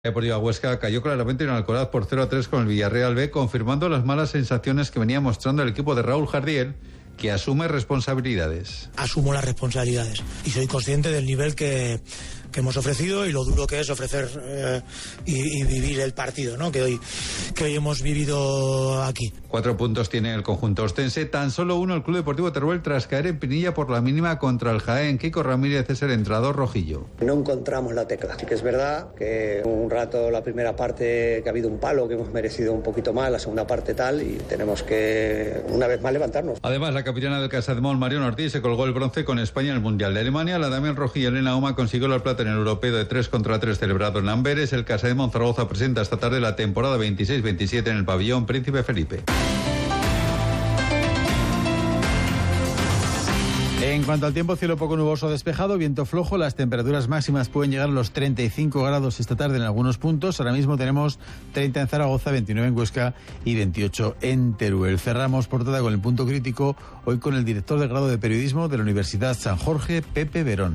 Deportiva Huesca cayó claramente en Alcoraz por 0-3 con el Villarreal B, confirmando las malas sensaciones que venía mostrando el equipo de Raúl Jardiel, que asume responsabilidades. Asumo las responsabilidades y soy consciente del nivel que hemos ofrecido y lo duro que es ofrecer y vivir el partido, ¿no? que hoy hemos vivido aquí. 4 puntos tiene el conjunto ostense, tan solo uno el Club Deportivo Teruel tras caer en Pinilla por la mínima contra el Jaén. Kiko Ramírez es el entrenador rojillo. No encontramos la tecla. Sí que es verdad que un rato la primera parte que ha habido un palo, que hemos merecido un poquito más, la segunda parte tal, y tenemos que una vez más levantarnos. Además, la capitana del Casademón, Mariona Ortiz, se colgó el bronce con España en el Mundial de Alemania. La Damián Rojí y Elena Oma consiguió la plata en el europeo de 3-3 celebrado en Amberes. El Casademón Zaragoza presenta esta tarde la temporada 26-27 en el pabellón Príncipe Felipe. En cuanto al tiempo, cielo poco nuboso despejado, viento flojo, las temperaturas máximas pueden llegar a los 35 grados esta tarde en algunos puntos. Ahora mismo tenemos 30 en Zaragoza, 29 en Huesca y 28 en Teruel. Cerramos portada con el punto crítico, hoy con el director de grado de periodismo de la Universidad San Jorge, Pepe Verón.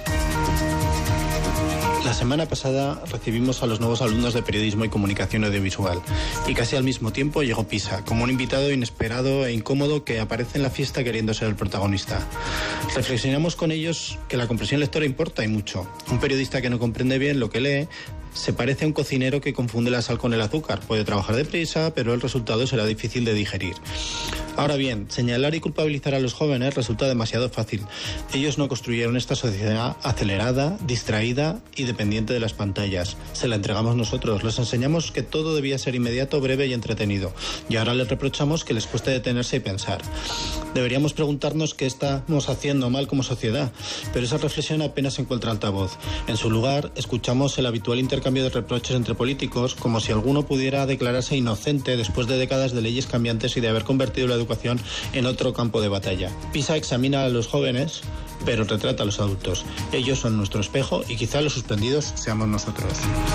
La semana pasada recibimos a los nuevos alumnos de Periodismo y Comunicación Audiovisual y casi al mismo tiempo llegó Pisa, como un invitado inesperado e incómodo que aparece en la fiesta queriendo ser el protagonista. Reflexionamos con ellos que la comprensión lectora importa y mucho. Un periodista que no comprende bien lo que lee se parece a un cocinero que confunde la sal con el azúcar. Puede trabajar deprisa, pero el resultado será difícil de digerir. Ahora bien, señalar y culpabilizar a los jóvenes resulta demasiado fácil. Ellos no construyeron esta sociedad acelerada, distraída y dependiente de las pantallas. Se la entregamos nosotros. Les enseñamos que todo debía ser inmediato, breve y entretenido. Y ahora les reprochamos que les cueste detenerse y pensar. Deberíamos preguntarnos qué estamos haciendo mal como sociedad, pero esa reflexión apenas encuentra altavoz. En su lugar, escuchamos el habitual intercambio de reproches entre políticos, como si alguno pudiera declararse inocente después de décadas de leyes cambiantes y de haber convertido la educación en otro campo de batalla. PISA examina a los jóvenes, pero retrata a los adultos. Ellos son nuestro espejo y quizá los suspendidos seamos nosotros.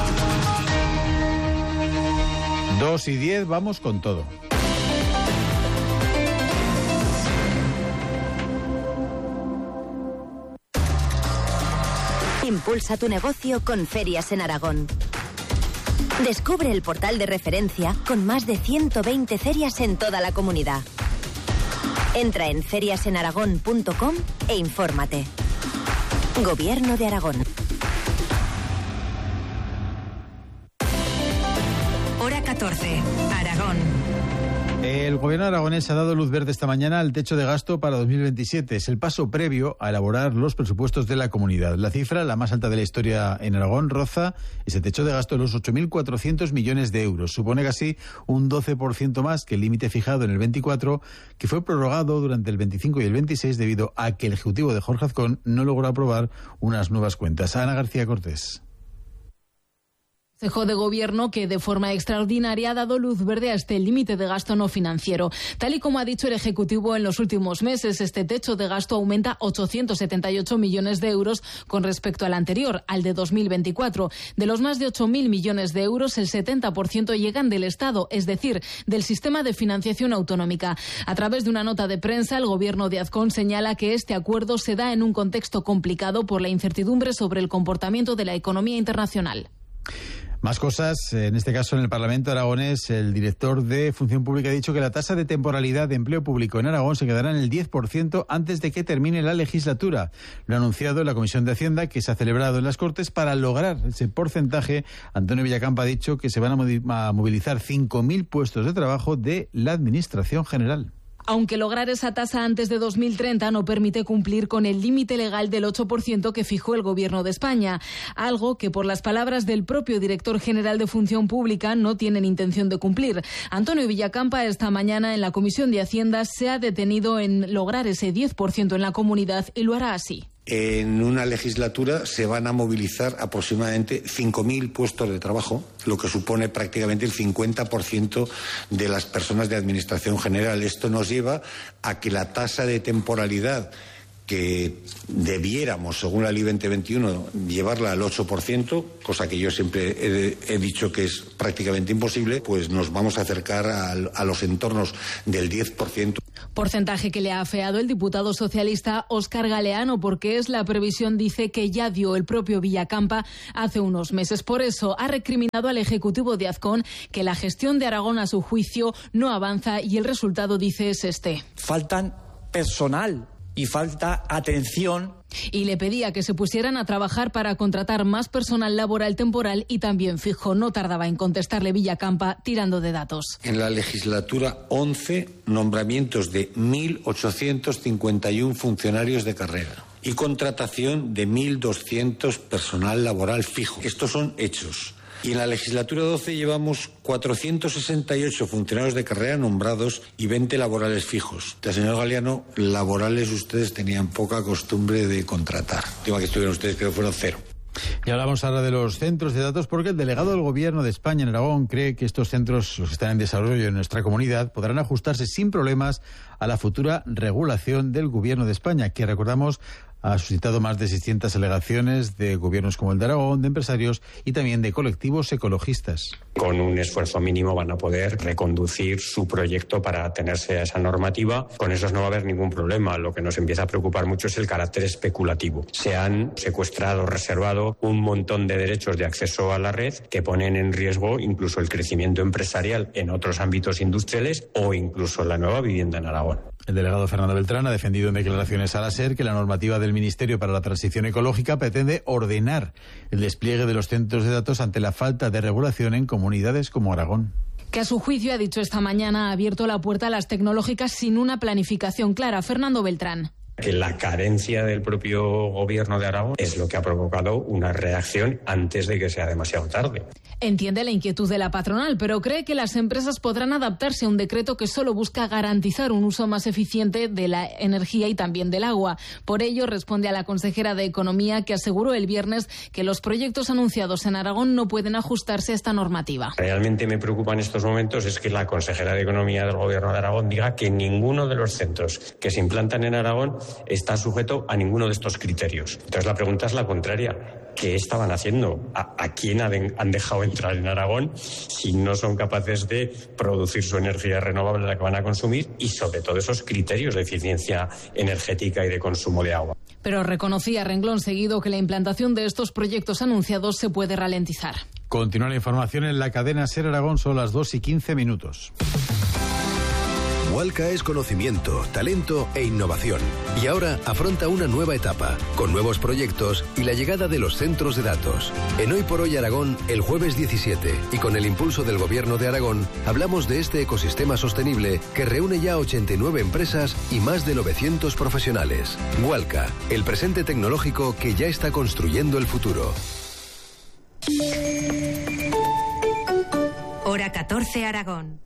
2:10, vamos con todo. Impulsa tu negocio con Ferias en Aragón. Descubre el portal de referencia con más de 120 ferias en toda la comunidad. Entra en feriasenaragón.com e infórmate. Gobierno de Aragón. Hora 14, Aragón. El gobierno aragonés ha dado luz verde esta mañana al techo de gasto para 2027. Es el paso previo a elaborar los presupuestos de la comunidad. La cifra, la más alta de la historia en Aragón, roza ese techo de gasto de los 8.400 millones de euros. Supone casi un 12% más que el límite fijado en el 24, que fue prorrogado durante el 25 y el 26 debido a que el Ejecutivo de Jorge Azcón no logró aprobar unas nuevas cuentas. Ana García Cortés. Consejo de Gobierno que de forma extraordinaria ha dado luz verde a este límite de gasto no financiero. Tal y como ha dicho el Ejecutivo en los últimos meses, este techo de gasto aumenta 878 millones de euros con respecto al anterior, al de 2024. De los más de 8.000 millones de euros, el 70% llegan del Estado, es decir, del sistema de financiación autonómica. A través de una nota de prensa, el Gobierno de Azcón señala que este acuerdo se da en un contexto complicado por la incertidumbre sobre el comportamiento de la economía internacional. Más cosas, en este caso en el Parlamento aragonés, el director de Función Pública ha dicho que la tasa de temporalidad de empleo público en Aragón se quedará en el 10% antes de que termine la legislatura. Lo ha anunciado en la Comisión de Hacienda, que se ha celebrado en las Cortes. Para lograr ese porcentaje, Antonio Villacampa ha dicho que se van a movilizar 5.000 puestos de trabajo de la Administración General. Aunque lograr esa tasa antes de 2030 no permite cumplir con el límite legal del 8% que fijó el Gobierno de España, algo que por las palabras del propio director general de Función Pública no tienen intención de cumplir. Antonio Villacampa esta mañana en la Comisión de Hacienda se ha detenido en lograr ese 10% en la comunidad y lo hará así. En una legislatura se van a movilizar aproximadamente 5.000 puestos de trabajo, lo que supone prácticamente el 50% de las personas de Administración General. Esto nos lleva a que la tasa de temporalidad que debiéramos, según la Ley 2021, llevarla al 8%, cosa que yo siempre he dicho que es prácticamente imposible, pues nos vamos a acercar a los entornos del 10%. Porcentaje que le ha afeado el diputado socialista Óscar Galeano, porque es la previsión, dice, que ya dio el propio Villacampa hace unos meses. Por eso ha recriminado al Ejecutivo de Azcón que la gestión de Aragón, a su juicio, no avanza y el resultado, dice, es este. Faltan personal y falta atención. Y le pedía que se pusieran a trabajar para contratar más personal laboral temporal y también fijo. No tardaba en contestarle Villacampa tirando de datos. En la legislatura 11, nombramientos de 1.851 funcionarios de carrera y contratación de 1.200 personal laboral fijo. Estos son hechos. Y en la legislatura 12 llevamos 468 funcionarios de carrera nombrados y 20 laborales fijos. Señor Galeano, laborales ustedes tenían poca costumbre de contratar. Digo que estuvieron ustedes, creo que fueron 0. Y hablamos ahora de los centros de datos, porque el delegado del Gobierno de España en Aragón cree que estos centros, los que están en desarrollo en nuestra comunidad, podrán ajustarse sin problemas a la futura regulación del Gobierno de España, que, recordamos, ha suscitado más de 600 alegaciones de gobiernos como el de Aragón, de empresarios y también de colectivos ecologistas. Con un esfuerzo mínimo van a poder reconducir su proyecto para atenerse a esa normativa. Con esos no va a haber ningún problema. Lo que nos empieza a preocupar mucho es el carácter especulativo. Se han secuestrado, reservado un montón de derechos de acceso a la red que ponen en riesgo incluso el crecimiento empresarial en otros ámbitos industriales o incluso la nueva vivienda en Aragón. El delegado Fernando Beltrán ha defendido en declaraciones a la SER que la normativa del Ministerio para la Transición Ecológica pretende ordenar el despliegue de los centros de datos ante la falta de regulación en comunidades como Aragón. Que a su juicio, ha dicho esta mañana, ha abierto la puerta a las tecnológicas sin una planificación clara. Fernando Beltrán. Que la carencia del propio gobierno de Aragón es lo que ha provocado una reacción antes de que sea demasiado tarde. Entiende la inquietud de la patronal, pero cree que las empresas podrán adaptarse a un decreto que solo busca garantizar un uso más eficiente de la energía y también del agua. Por ello, responde a la consejera de Economía, que aseguró el viernes que los proyectos anunciados en Aragón no pueden ajustarse a esta normativa. Realmente me preocupa en estos momentos es que la consejera de Economía del Gobierno de Aragón diga que ninguno de los centros que se implantan en Aragón está sujeto a ninguno de estos criterios. Entonces la pregunta es la contraria. ¿Qué estaban haciendo? ¿A quién han dejado entrar en Aragón si no son capaces de producir su energía renovable, la que van a consumir, y sobre todo esos criterios de eficiencia energética y de consumo de agua? Pero reconocía renglón seguido que la implantación de estos proyectos anunciados se puede ralentizar. Continúa la información en la cadena SER Aragón, son las 2:15. Walca es conocimiento, talento e innovación. Y ahora afronta una nueva etapa, con nuevos proyectos y la llegada de los centros de datos. En Hoy por Hoy Aragón, el jueves 17, y con el impulso del Gobierno de Aragón, hablamos de este ecosistema sostenible que reúne ya 89 empresas y más de 900 profesionales. Walca, el presente tecnológico que ya está construyendo el futuro. Hora 14 Aragón.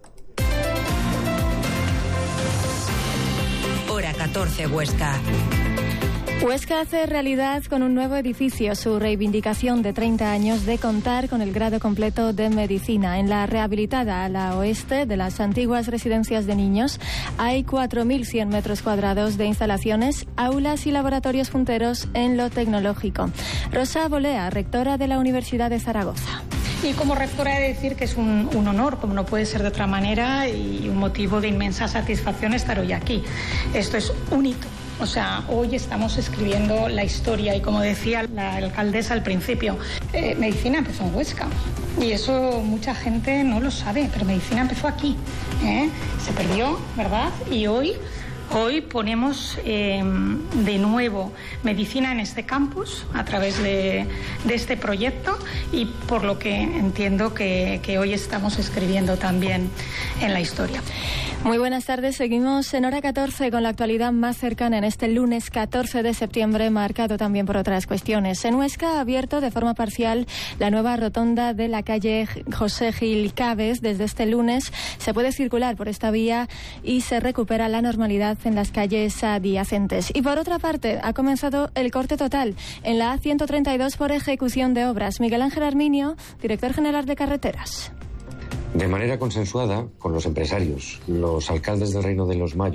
Hora 14 Huesca. Huesca hace realidad con un nuevo edificio su reivindicación de 30 años de contar con el grado completo de medicina. En la rehabilitada ala oeste de las antiguas residencias de niños hay 4.100 metros cuadrados de instalaciones, aulas y laboratorios punteros en lo tecnológico. Rosa Bolea, rectora de la Universidad de Zaragoza. Y como rectora he de decir que es un honor, como no puede ser de otra manera, y un motivo de inmensa satisfacción estar hoy aquí. Esto es un hito. O sea, hoy estamos escribiendo la historia y, como decía la alcaldesa al principio, medicina empezó en Huesca. Y eso mucha gente no lo sabe, pero medicina empezó aquí. Se perdió, ¿verdad? Y hoy ponemos de nuevo medicina en este campus a través de este proyecto, y por lo que entiendo que hoy estamos escribiendo también en la historia. Muy buenas tardes, seguimos en Hora 14 con la actualidad más cercana en este lunes 14 de septiembre, marcado también por otras cuestiones. En Huesca ha abierto de forma parcial la nueva rotonda de la calle José Gil Caves. Desde este lunes se puede circular por esta vía y se recupera la normalidad en las calles adyacentes. Y por otra parte, ha comenzado el corte total en la A132 por ejecución de obras. Miguel Ángel Arminio, director general de Carreteras. De manera consensuada con los empresarios, los alcaldes del Reino de los Mayos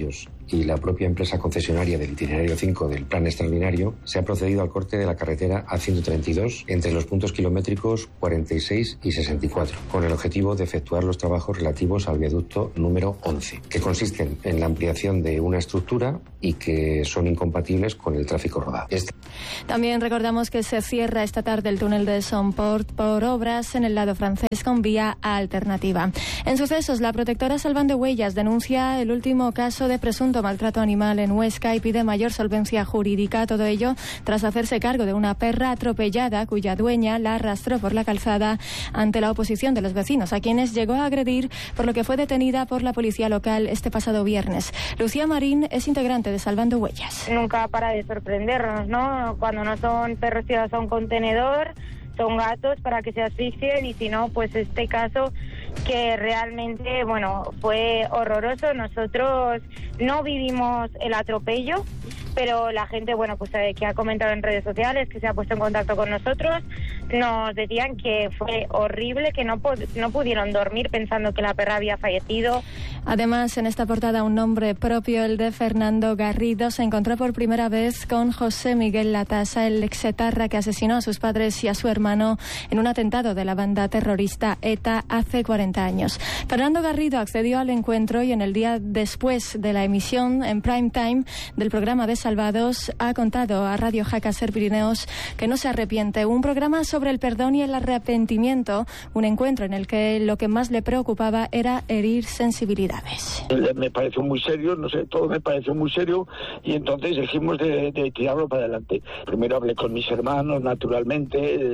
y la propia empresa concesionaria del itinerario 5 del plan extraordinario, se ha procedido al corte de la carretera A132 entre los puntos kilométricos 46 y 64, con el objetivo de efectuar los trabajos relativos al viaducto número 11, que consisten en la ampliación de una estructura y que son incompatibles con el tráfico rodado. También recordamos que se cierra esta tarde el túnel de Somport por obras en el lado francés con vía alternativa. En sucesos, la protectora Salvando Huellas denuncia el último caso de presunto maltrato animal en Huesca y pide mayor solvencia jurídica. Todo ello tras hacerse cargo de una perra atropellada cuya dueña la arrastró por la calzada ante la oposición de los vecinos, a quienes llegó a agredir, por lo que fue detenida por la policía local este pasado viernes. Lucía Marín es integrante de Salvando Huellas. Nunca para de sorprendernos, ¿no? Cuando no son perros tirados a un contenedor, son gatos para que se asfixien, y si no, pues este caso que realmente, bueno, fue horroroso. Nosotros no vivimos el atropello, pero la gente, bueno, pues que ha comentado en redes sociales, que se ha puesto en contacto con nosotros, nos decían que fue horrible, que no pudieron dormir pensando que la perra había fallecido. Además, en esta portada, un nombre propio, el de Fernando Garrido, se encontró por primera vez con José Miguel Latasa, el exetarra que asesinó a sus padres y a su hermano en un atentado de la banda terrorista ETA hace 40 años. Fernando Garrido accedió al encuentro y en el día después de la emisión en prime time del programa de Salvados ha contado a Radio Jaca Ser Pirineos que no se arrepiente. Un programa sobre el perdón y el arrepentimiento, un encuentro en el que lo que más le preocupaba era herir sensibilidades. Me pareció muy serio, no sé, todo me pareció muy serio, y entonces dijimos de tirarlo para adelante. Primero hablé con mis hermanos, naturalmente,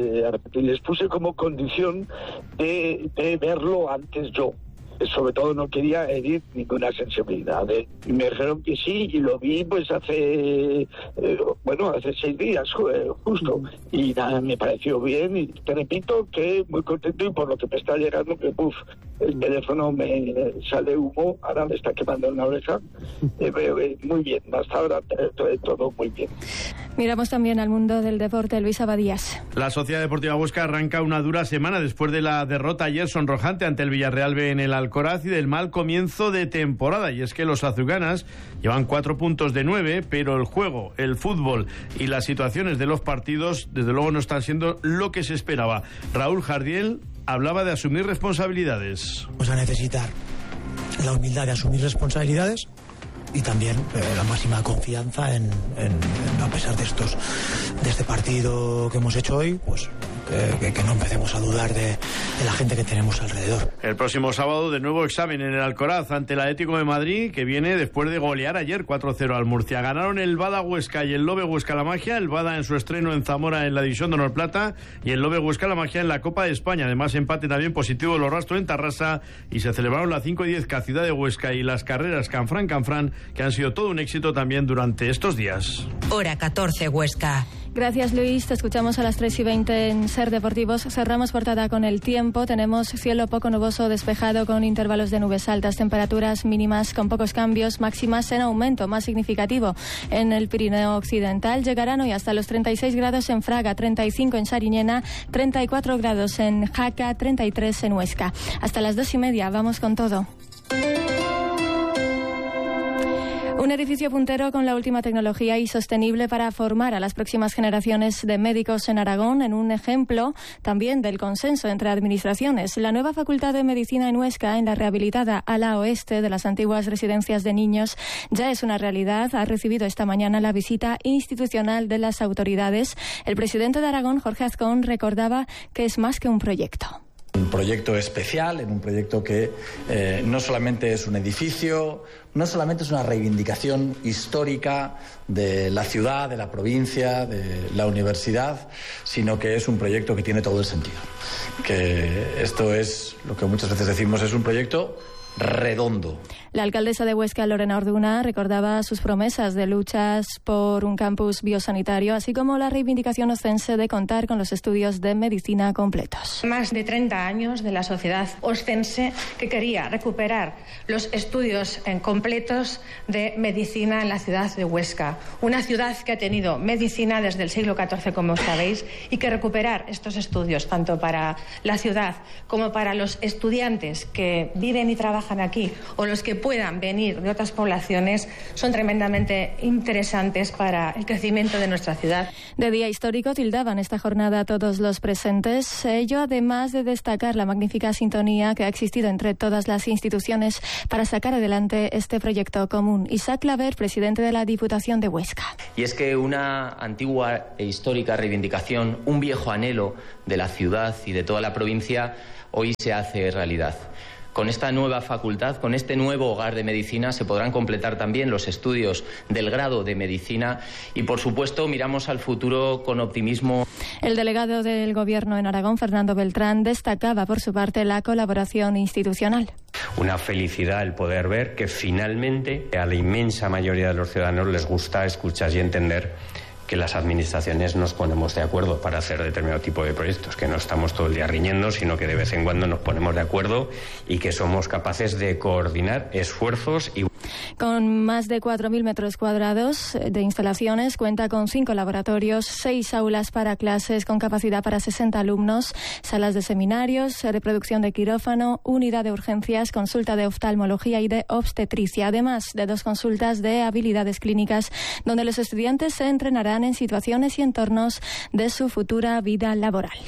y les puse como condición de verlo antes yo. Sobre todo no quería herir ninguna sensibilidad. Y me dijeron que sí, y lo vi pues hace 6 días justo, y nada, me pareció bien, y te repito que muy contento, y por lo que me está llegando que el teléfono me sale humo, ahora me está quemando en la oreja. Muy bien, hasta ahora todo muy bien. Miramos también al mundo del deporte. Luis Abadías. La Sociedad Deportiva Huesca arranca una dura semana después de la derrota ayer sonrojante ante el Villarreal B en el Alcoraz y del mal comienzo de temporada. Y es que los azucanas llevan 4 puntos de 9, pero el juego, el fútbol y las situaciones de los partidos desde luego no están siendo lo que se esperaba. Raúl Jardiel hablaba de asumir responsabilidades. Vamos a necesitar la humildad de asumir responsabilidades y también la máxima confianza en a pesar de este partido que hemos hecho hoy, pues que no empecemos a dudar de la gente que tenemos alrededor. El próximo sábado de nuevo examen en el Alcoraz ante el Atlético de Madrid, que viene después de golear ayer 4-0 al Murcia. Ganaron el Bada Huesca y el Lobe Huesca La Magia, el Bada en su estreno en Zamora en la División de Honor Plata y el Lobe Huesca La Magia en la Copa de España. Además, empate también positivo los Rastro en Tarrasa, y se celebraron la 5 y 10K Ciudad de Huesca y las carreras Canfrán, que han sido todo un éxito también durante estos días. Hora 14 Huesca. Gracias, Luis. Te escuchamos a las 3:20 en Ser Deportivos. Cerramos portada con el tiempo. Tenemos cielo poco nuboso despejado con intervalos de nubes altas, temperaturas mínimas con pocos cambios, máximas en aumento más significativo en el Pirineo Occidental. Llegarán hoy hasta los 36 grados en Fraga, 35 en Sariñena, 34 grados en Jaca, 33 en Huesca. Hasta las 2:30. Vamos con todo. Un edificio puntero con la última tecnología y sostenible para formar a las próximas generaciones de médicos en Aragón, en un ejemplo también del consenso entre administraciones. La nueva Facultad de Medicina en Huesca, en la rehabilitada ala oeste de las antiguas residencias de niños, ya es una realidad. Ha recibido esta mañana la visita institucional de las autoridades. El presidente de Aragón, Jorge Azcón, recordaba que es más que un proyecto. Un proyecto especial, en un proyecto que no solamente es un edificio, no solamente es una reivindicación histórica de la ciudad, de la provincia, de la universidad, sino que es un proyecto que tiene todo el sentido. Que esto es lo que muchas veces decimos, es un proyecto redondo. La alcaldesa de Huesca, Lorena Orduna, recordaba sus promesas de luchas por un campus biosanitario, así como la reivindicación oscense de contar con los estudios de medicina completos. Más de 30 años de la sociedad oscense que quería recuperar los estudios completos de medicina en la ciudad de Huesca. Una ciudad que ha tenido medicina desde el siglo XIV, como sabéis, y que recuperar estos estudios, tanto para la ciudad como para los estudiantes que viven y trabajan trabajan aquí o los que puedan venir de otras poblaciones son tremendamente interesantes para el crecimiento de nuestra ciudad. De día histórico tildaban esta jornada a todos los presentes, ello además de destacar la magnífica sintonía que ha existido entre todas las instituciones para sacar adelante este proyecto común. Isaac Claver, presidente de la Diputación de Huesca. Y es que una antigua e histórica reivindicación, un viejo anhelo de la ciudad y de toda la provincia, hoy se hace realidad. Con esta nueva facultad, con este nuevo hogar de medicina, se podrán completar también los estudios del grado de medicina y, por supuesto, miramos al futuro con optimismo. El delegado del Gobierno en Aragón, Fernando Beltrán, destacaba por su parte la colaboración institucional. Una felicidad el poder ver que finalmente a la inmensa mayoría de los ciudadanos les gusta escuchar y entender que las administraciones nos ponemos de acuerdo para hacer determinado tipo de proyectos, que no estamos todo el día riñendo, sino que de vez en cuando nos ponemos de acuerdo y que somos capaces de coordinar esfuerzos. Con más de 4.000 metros cuadrados de instalaciones, cuenta con 5 laboratorios, 6 aulas para clases con capacidad para 60 alumnos, salas de seminarios, reproducción de quirófano, unidad de urgencias, consulta de oftalmología y de obstetricia, además de 2 consultas de habilidades clínicas, donde los estudiantes se entrenarán en situaciones y entornos de su futura vida laboral.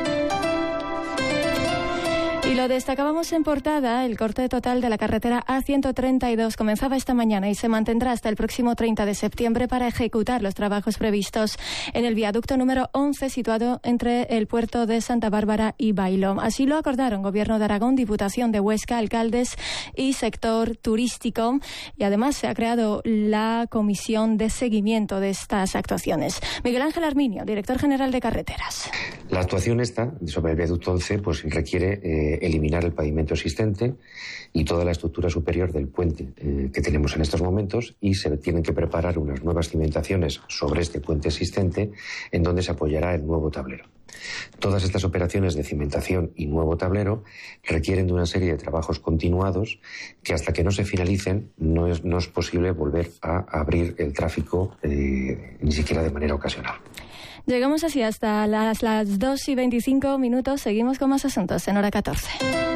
Y lo destacábamos en portada, el corte total de la carretera A132 comenzaba esta mañana y se mantendrá hasta el próximo 30 de septiembre para ejecutar los trabajos previstos en el viaducto número 11 situado entre el puerto de Santa Bárbara y Bailo. Así lo acordaron Gobierno de Aragón, Diputación de Huesca, alcaldes y sector turístico, y además se ha creado la comisión de seguimiento de estas actuaciones. Miguel Ángel Arminio, director general de Carreteras. La actuación esta sobre el viaducto 11 pues requiere eliminar el pavimento existente y toda la estructura superior del puente que tenemos en estos momentos, y se tienen que preparar unas nuevas cimentaciones sobre este puente existente en donde se apoyará el nuevo tablero. Todas estas operaciones de cimentación y nuevo tablero requieren de una serie de trabajos continuados que, hasta que no se finalicen, no es posible volver a abrir el tráfico ni siquiera de manera ocasional. Llegamos así hasta las 2:25. Seguimos con más asuntos en Hora 14.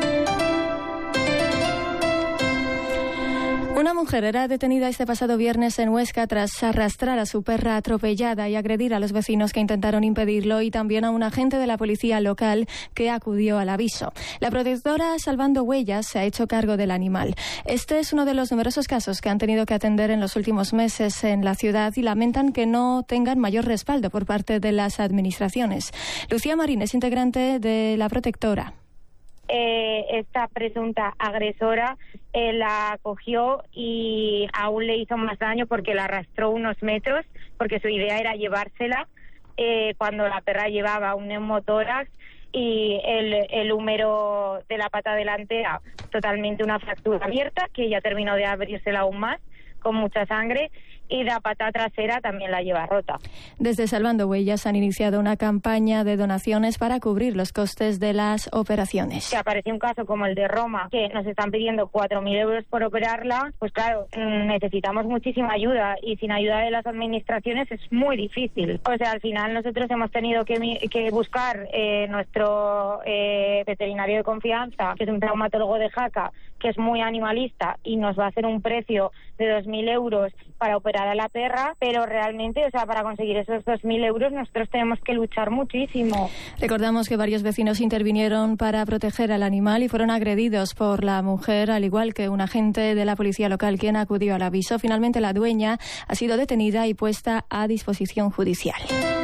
Una mujer era detenida este pasado viernes en Huesca tras arrastrar a su perra atropellada y agredir a los vecinos que intentaron impedirlo, y también a un agente de la policía local que acudió al aviso. La protectora Salvando Huellas se ha hecho cargo del animal. Este es uno de los numerosos casos que han tenido que atender en los últimos meses en la ciudad y lamentan que no tengan mayor respaldo por parte de las administraciones. Lucía Marín es integrante de la protectora. Esta presunta agresora la cogió y aún le hizo más daño porque la arrastró unos metros, porque su idea era llevársela cuando la perra llevaba un neumotórax y el húmero de la pata delantera totalmente una fractura abierta, que ya terminó de abrírsela aún más, con mucha sangre, y la pata trasera también la lleva rota. Desde Salvando Huellas han iniciado una campaña de donaciones para cubrir los costes de las operaciones. Si aparece un caso como el de Roma, que nos están pidiendo 4.000 euros por operarla, pues claro, necesitamos muchísima ayuda, y sin ayuda de las administraciones es muy difícil. O sea, al final nosotros hemos tenido que buscar nuestro veterinario de confianza, que es un traumatólogo de Jaca, que es muy animalista y nos va a hacer un precio de 2.000 euros para operar a la perra, pero realmente, o sea, para conseguir esos 2.000 euros nosotros tenemos que luchar muchísimo. Recordamos que varios vecinos intervinieron para proteger al animal y fueron agredidos por la mujer, al igual que un agente de la policía local quien acudió al aviso. Finalmente la dueña ha sido detenida y puesta a disposición judicial.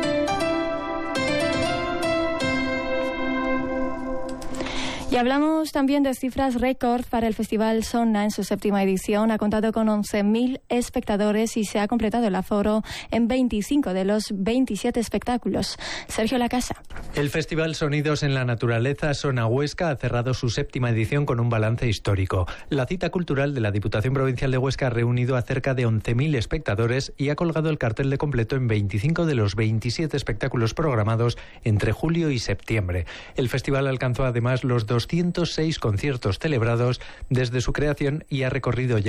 Y hablamos también de cifras récord para el Festival Sonna en su 7ª edición. Ha contado con 11.000 espectadores y se ha completado el aforo en 25 de los 27 espectáculos. Sergio Lacasa. El Festival Sonidos en la Naturaleza Sonna Huesca ha cerrado su 7ª edición con un balance histórico. La cita cultural de la Diputación Provincial de Huesca ha reunido a cerca de 11.000 espectadores y ha colgado el cartel de completo en 25 de los 27 espectáculos programados entre julio y septiembre. El festival alcanzó además los 206 conciertos celebrados desde su creación y ha recorrido ya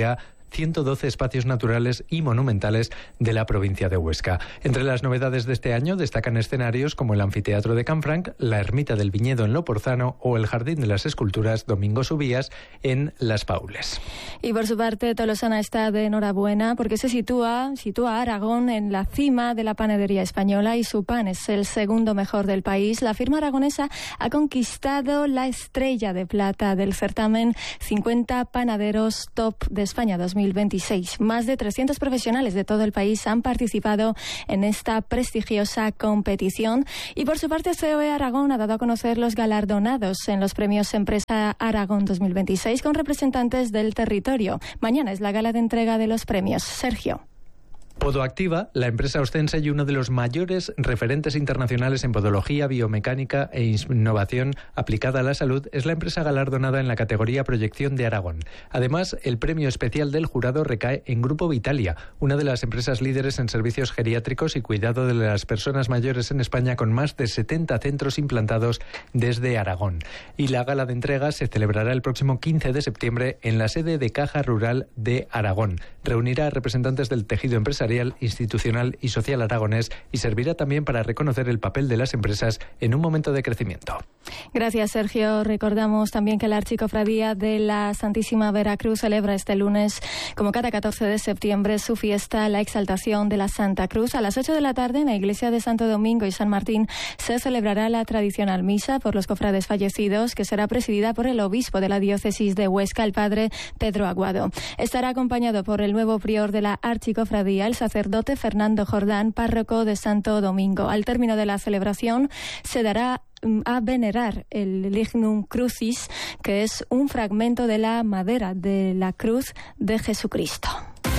112 espacios naturales y monumentales de la provincia de Huesca. Entre las novedades de este año destacan escenarios como el Anfiteatro de Canfranc, la Ermita del Viñedo en Loporzano o el Jardín de las Esculturas Domingo Subías en Las Paules. Y por su parte, Tolosana está de enhorabuena porque se sitúa a Aragón en la cima de la panadería española y su pan es el segundo mejor del país. La firma aragonesa ha conquistado la estrella de plata del certamen 50 Panaderos Top de España 2026. Más de 300 profesionales de todo el país han participado en esta prestigiosa competición y por su parte COE Aragón ha dado a conocer los galardonados en los premios Empresa Aragón 2026 con representantes del territorio. Mañana es la gala de entrega de los premios. Sergio. Podoactiva, la empresa ostense y uno de los mayores referentes internacionales en podología, biomecánica e innovación aplicada a la salud, es la empresa galardonada en la categoría Proyección de Aragón. Además, el premio especial del jurado recae en Grupo Vitalia, una de las empresas líderes en servicios geriátricos y cuidado de las personas mayores en España, con más de 70 centros implantados desde Aragón. Y la gala de entrega se celebrará el próximo 15 de septiembre en la sede de Caja Rural de Aragón. Reunirá a representantes del tejido empresarial, institucional y social aragonés y servirá también para reconocer el papel de las empresas en un momento de crecimiento. Gracias, Sergio. Recordamos también que la Archicofradía de la Santísima Veracruz celebra este lunes, como cada 14 de septiembre, su fiesta, la Exaltación de la Santa Cruz. A las 8 de la tarde en la iglesia de Santo Domingo y San Martín se celebrará la tradicional misa por los cofrades fallecidos, que será presidida por el obispo de la diócesis de Huesca, el padre Pedro Aguado. Estará acompañado por el nuevo prior de la Archicofradía, el sacerdote Fernando Jordán, párroco de Santo Domingo. Al término de la celebración se dará a venerar el Lignum Crucis, que es un fragmento de la madera de la cruz de Jesucristo.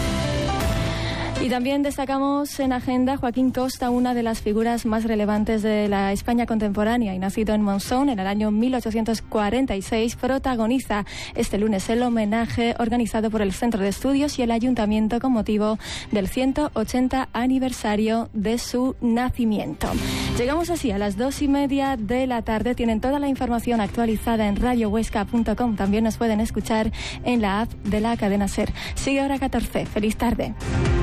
Y también destacamos en agenda Joaquín Costa, una de las figuras más relevantes de la España contemporánea y nacido en Monzón en el año 1846, protagoniza este lunes el homenaje organizado por el Centro de Estudios y el Ayuntamiento con motivo del 180 aniversario de su nacimiento. Llegamos así a las 2:30 de la tarde. Tienen toda la información actualizada en radiohuesca.com. También nos pueden escuchar en la app de la cadena SER. Sigue Hora 14. Feliz tarde.